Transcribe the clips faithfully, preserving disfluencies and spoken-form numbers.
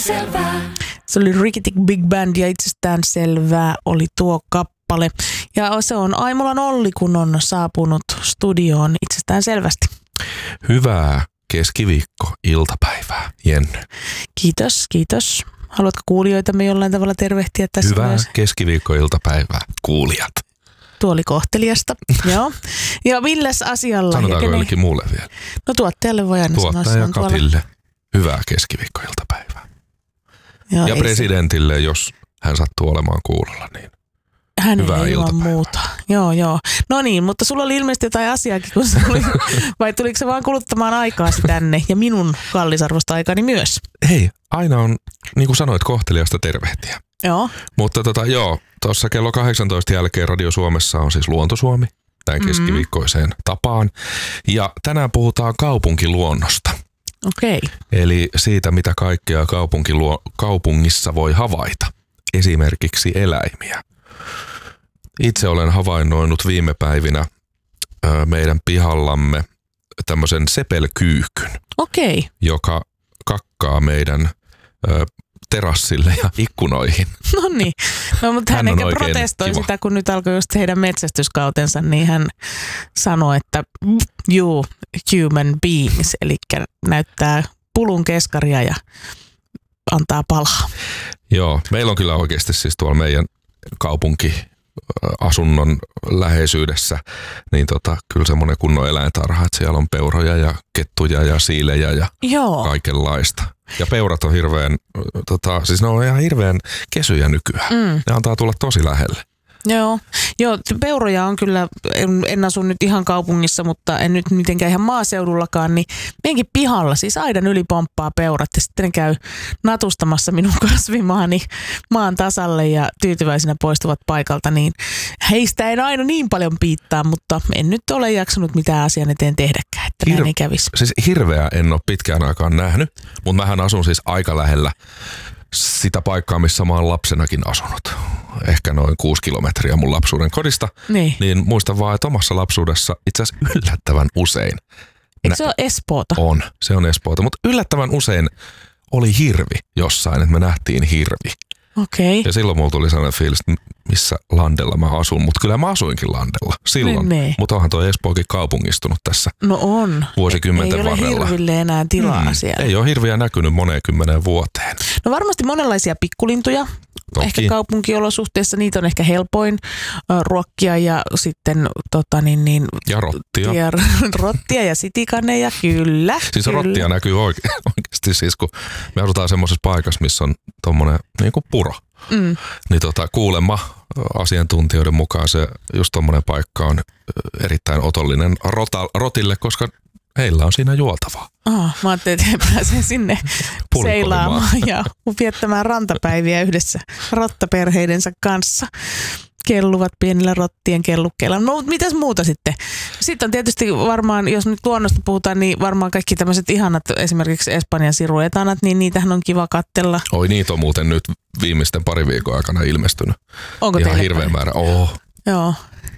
Se oli Ricky Tick Big Band ja itsestään selvää oli tuo kappale. Ja se on Aimolan Olli, kun on saapunut studioon itsestään selvästi. Hyvää keskiviikko-iltapäivää, Jenny. Kiitos, kiitos. Haluatko kuulijoitamme jollain tavalla tervehtiä tässä? Hyvää myös? keskiviikko-iltapäivää, kuulijat. Tuo oli kohteliasta. Joo. Ja milläs asialla? Sanotaanko jollekin muulle vielä? No tuottajalle voi aina sanoa. Tuottaja Katille hyvää keskiviikko-iltapäivää. Joo, ja presidentille, se... jos hän sattuu olemaan kuulolla, niin hänelle hyvää ilman iltapäivää. muuta. Joo, joo. No niin, mutta sulla oli ilmeisesti jotain asiaakin, kun se oli, vai tuliko se vaan kuluttamaan aikaasi tänne ja minun kallisarvosta aikani myös? Hei, aina on, niin kuin sanoit, kohteliasta tervehtiä. Joo. Mutta tota, joo, tuossa kello kahdeksantoista jälkeen Radio Suomessa on siis Luontosuomi, näin mm-hmm. keskiviikkoiseen tapaan. Ja tänään puhutaan kaupunkiluonnosta. Okei. Okay. Eli siitä, mitä kaikkea kaupunkiluo, kaupungissa voi havaita. Esimerkiksi eläimiä. Itse olen havainnoinut viime päivinä ö, meidän pihallamme tämmöisen sepelkyykyn, Okei. Okay. joka kakkaa meidän ö, terassille ja ikkunoihin. No niin. No, mutta hän, hän ehkä protestoi kiva. Sitä, kun nyt alkoi just heidän metsästyskautensa, niin hän sanoi, että you human beings, eli näyttää pulun keskaria ja antaa palaa. Joo, meillä on kyllä oikeasti siis tuolla meidän kaupunkiasunnon läheisyydessä, niin tota, kyllä semmoinen kunnon eläintarha, että siellä on peuroja ja kettuja ja siilejä ja Joo. kaikenlaista. Ja peurat on hirveän, tota, siis ne on ihan hirveän kesyjä nykyään. Mm. Ne antaa tulla tosi lähelle. Joo, Joo peuroja on kyllä, en, en asu nyt ihan kaupungissa, mutta en nyt mitenkään ihan maaseudullakaan, niin meidänkin pihalla siis aidan yli pomppaa peurat ja sitten ne käy natustamassa minun kasvimaani maan tasalle ja tyytyväisinä poistuvat paikalta, niin heistä en aina niin paljon piittaa, mutta en nyt ole jaksanut mitään asian eteen tehdäkään, että Hir- näin ei kävisi. Siis hirveä en ole pitkään aikaan nähnyt, mutta mähän asun siis aika lähellä sitä paikkaa, missä mä oon lapsenakin asunut. Ehkä noin kuusi kilometriä mun lapsuuden kodista. Niin. Niin muistan vaan, että omassa lapsuudessa itse asiassa yllättävän usein. Eikö se ole Espoota? On, se on Espoota. Mutta yllättävän usein oli hirvi jossain, että me nähtiin hirvi. Okei. Ja silloin mulla tuli sellainen fiilis, että missä landella mä asun. Mutta kyllä mä asuinkin landella silloin. Ne, ne. Mutta onhan toi Espookin kaupungistunut tässä no on. vuosikymmenten varrella. Ei ole hirville enää tilaa mm, siellä. Ei ole hirviä näkynyt moneen kymmeneen vuoteen. No varmasti monenlaisia pikkulintuja. Toki. Ehkä kaupunkiolosuhteissa niitä on ehkä helpoin äh, ruokkia ja sitten tota niin niin. Ja rottia. Ja rottia ja sitikaneja, kyllä. Siis kyllä. rottia näkyy oike- oikeasti siis, kun me asutaan semmoisessa paikassa, missä on tommonen niin kuin puro. Mm. Niin tota, kuulemma asiantuntijoiden mukaan se just tommonen paikka on erittäin otollinen rota, rotille, koska heillä on siinä juotavaa. Oh, mä ajattelin, että he pääsee sinne seilaamaan ja viettämään rantapäiviä yhdessä rottaperheidensä kanssa. Kelluvat pienillä rottien kellukkeilla. No mitäs muuta sitten? Sitten on tietysti varmaan, jos nyt luonnosta puhutaan, niin varmaan kaikki tämmöiset ihanat, esimerkiksi Espanjan siruetanat, niin niitähän on kiva katsella. Oi niitä on muuten nyt viimeisten pari viikon aikana ilmestynyt. Onko ihan hirveä määrä. Oh. Joo.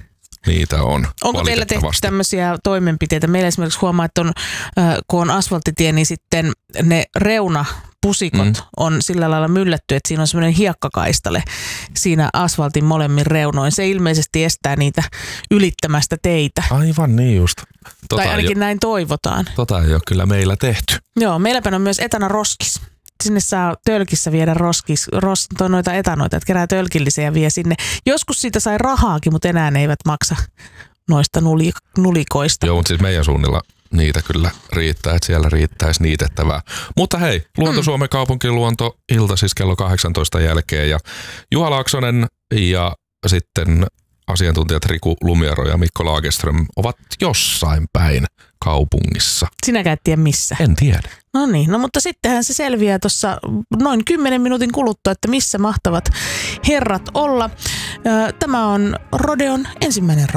Niitä on. Onko teillä tehty tämmöisiä toimenpiteitä? Meillä esimerkiksi huomaa, että on, äh, kun on asfalttitie, niin sitten ne reunapusikot mm. on sillä lailla myllätty, että siinä on semmoinen hiekkakaistale siinä asfaltin molemmin reunoin. Se ilmeisesti estää niitä ylittämästä teitä. Aivan niin just. Tota tai ainakin jo, näin toivotaan. Tota ei ole kyllä meillä tehty. Joo, meilläpä on myös etana roskis. Sinne saa tölkissä viedä roskis, ros, noita etanoita, että kerää tölkillisiä ja vie sinne. Joskus siitä sai rahaakin, mutta enää ne eivät maksa noista nuli, nulikoista. Joo, mutta siis meidän suunnilla niitä kyllä riittää, että siellä riittäisi niitettävää. Mutta hei, Luonto-Suomen mm. kaupunkiluonto-ilta siis kello kahdeksantoista jälkeen. Ja Juha Laaksonen ja sitten asiantuntijat Riku Lumiaro ja Mikko Lagerström ovat jossain päin kaupungissa. Sinäkään et tiedä missä? En tiedä. No niin, no mutta sittenhän se selviää tuossa noin kymmenen minuutin kuluttua, että missä mahtavat herrat olla. Tämä on Rodeon ensimmäinen